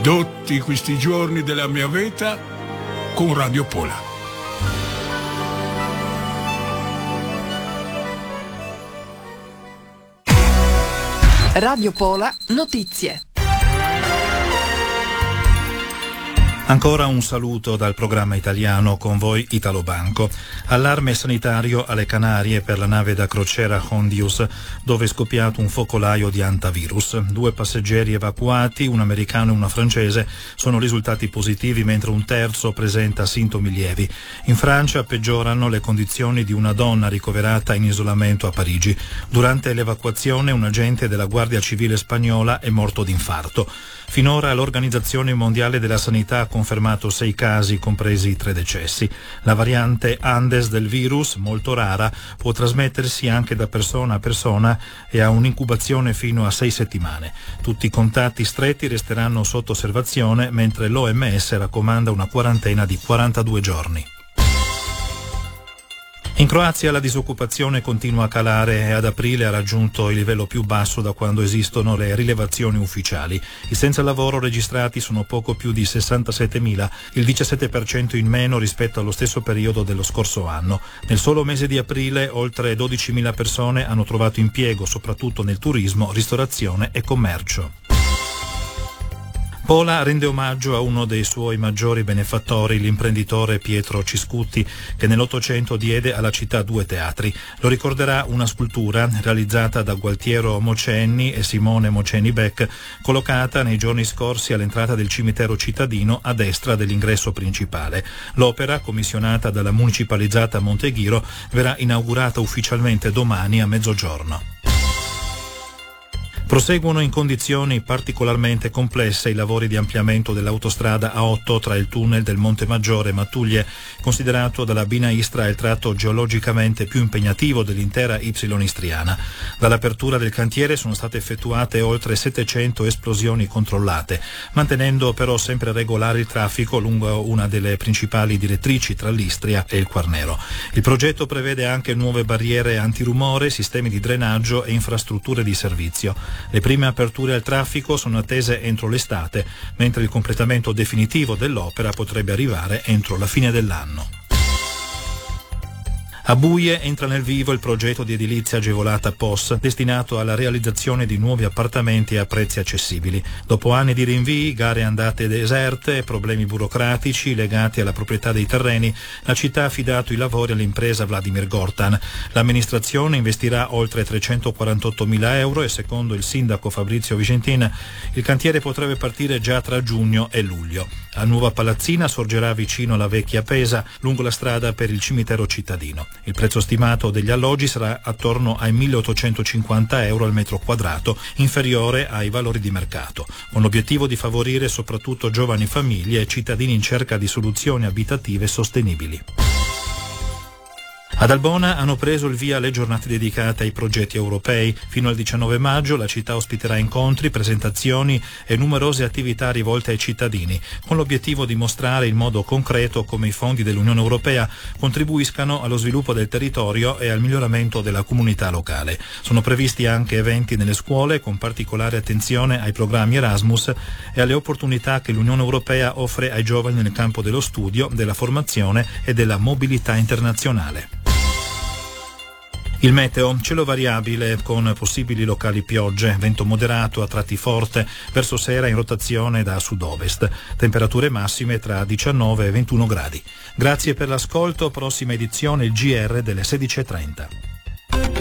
tutti questi giorni della mia vita con Radio Pola. Radio Pola Notizie. Ancora un saluto dal programma italiano, con voi Italo Banco. Allarme sanitario alle Canarie per la nave da crociera Hondius, dove è scoppiato un focolaio di antivirus. 2 passeggeri evacuati, un americano e una francese, sono risultati positivi, mentre un terzo presenta sintomi lievi. In Francia peggiorano le condizioni di una donna ricoverata in isolamento a Parigi. Durante l'evacuazione un agente della Guardia Civile spagnola è morto d'infarto. Finora l'Organizzazione Mondiale della Sanità ha confermato 6 casi, compresi 3 decessi. La variante Andes del virus, molto rara, può trasmettersi anche da persona a persona e ha un'incubazione fino a 6 settimane. Tutti i contatti stretti resteranno sotto osservazione, mentre l'OMS raccomanda una quarantena di 42 giorni. In Croazia la disoccupazione continua a calare e ad aprile ha raggiunto il livello più basso da quando esistono le rilevazioni ufficiali. I senza lavoro registrati sono poco più di 67.000, il 17% in meno rispetto allo stesso periodo dello scorso anno. Nel solo mese di aprile oltre 12.000 persone hanno trovato impiego, soprattutto nel turismo, ristorazione e commercio. Pola rende omaggio a uno dei suoi maggiori benefattori, l'imprenditore Pietro Ciscutti, che nell'Ottocento diede alla città 2 teatri. Lo ricorderà una scultura realizzata da Gualtiero Mocenni e Simone Mocenni Beck, collocata nei giorni scorsi all'entrata del cimitero cittadino a destra dell'ingresso principale. L'opera, commissionata dalla municipalizzata Monteghiro, verrà inaugurata ufficialmente domani a mezzogiorno. Proseguono in condizioni particolarmente complesse i lavori di ampliamento dell'autostrada A8 tra il tunnel del Monte Maggiore e Mattuglie, considerato dalla Binaistra il tratto geologicamente più impegnativo dell'intera Y istriana. Dall'apertura del cantiere sono state effettuate oltre 700 esplosioni controllate, mantenendo però sempre regolare il traffico lungo una delle principali direttrici tra l'Istria e il Quarnero. Il progetto prevede anche nuove barriere antirumore, sistemi di drenaggio e infrastrutture di servizio. Le prime aperture al traffico sono attese entro l'estate, mentre il completamento definitivo dell'opera potrebbe arrivare entro la fine dell'anno. A Buie entra nel vivo il progetto di edilizia agevolata POS, destinato alla realizzazione di nuovi appartamenti a prezzi accessibili. Dopo anni di rinvii, gare andate deserte e problemi burocratici legati alla proprietà dei terreni, la città ha affidato i lavori all'impresa Vladimir Gortan. L'amministrazione investirà oltre 348.000 euro e, secondo il sindaco Fabrizio Vicentin, il cantiere potrebbe partire già tra giugno e luglio. La nuova palazzina sorgerà vicino alla vecchia Pesa, lungo la strada per il cimitero cittadino. Il prezzo stimato degli alloggi sarà attorno ai 1.850 euro al metro quadrato, inferiore ai valori di mercato, con l'obiettivo di favorire soprattutto giovani famiglie e cittadini in cerca di soluzioni abitative sostenibili. Ad Albona hanno preso il via le giornate dedicate ai progetti europei. Fino al 19 maggio la città ospiterà incontri, presentazioni e numerose attività rivolte ai cittadini, con l'obiettivo di mostrare in modo concreto come i fondi dell'Unione Europea contribuiscano allo sviluppo del territorio e al miglioramento della comunità locale. Sono previsti anche eventi nelle scuole, con particolare attenzione ai programmi Erasmus e alle opportunità che l'Unione Europea offre ai giovani nel campo dello studio, della formazione e della mobilità internazionale. Il meteo, cielo variabile con possibili locali piogge, vento moderato a tratti forte, verso sera in rotazione da sud-ovest. Temperature massime tra 19 e 21 gradi. Grazie per l'ascolto, prossima edizione il GR delle 16:30.